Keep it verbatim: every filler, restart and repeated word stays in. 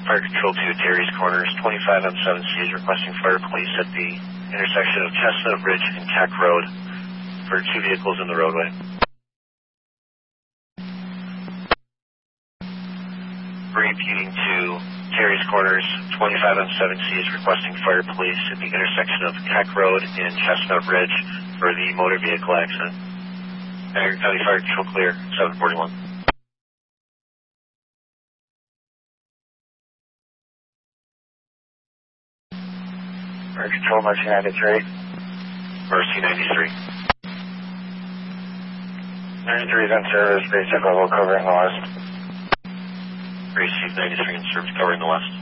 Fire Control two, Terry's Corners, twenty-five M seven C is requesting fire police at the intersection of Chestnut Ridge and Keck Road for two vehicles in the roadway. Repeating to Terry's Corners, twenty-five M seven C is requesting fire police at the intersection of Keck Road and Chestnut Ridge for the motor vehicle accident. Niagara County Fire Control clear, seven forty-one. Fire Control, Mercy ninety-three. Mercy ninety-three. ninety-three is on service, basic level covering the west. Receive ninety-three in service covering the west.